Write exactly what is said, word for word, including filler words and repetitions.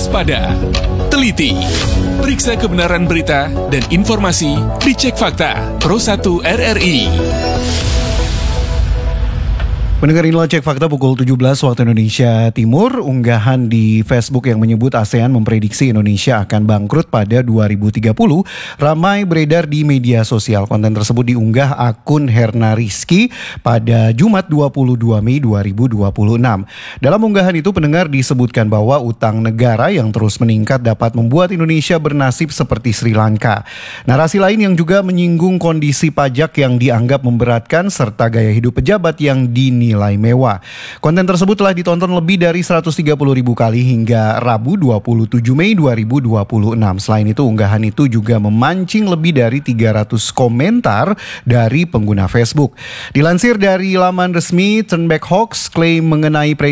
waspada, teliti, periksa kebenaran berita dan informasi, dicek fakta. Pro satu R R I. Pendengar, inilah Cek Fakta pukul tujuh belas waktu Indonesia Timur. Unggahan di Facebook yang menyebut ASEAN memprediksi Indonesia akan bangkrut pada dua ribu tiga puluh ramai beredar di media sosial. Konten tersebut diunggah akun Herna Rizky pada Jumat dua puluh dua Mei dua ribu dua puluh enam. Dalam unggahan itu, pendengar, disebutkan bahwa utang negara yang terus meningkat dapat membuat Indonesia bernasib seperti Sri Lanka. Narasi lain yang juga menyinggung kondisi pajak yang dianggap memberatkan serta gaya hidup pejabat yang dinilai nilai mewah. Konten tersebut telah ditonton lebih dari seratus tiga puluh ribu kali hingga Rabu dua puluh tujuh Mei dua ribu dua puluh enam. Selain itu, unggahan itu juga memancing lebih dari tiga ratus komentar dari pengguna Facebook. Dilansir dari laman resmi Turnback Hoax, klaim mengenai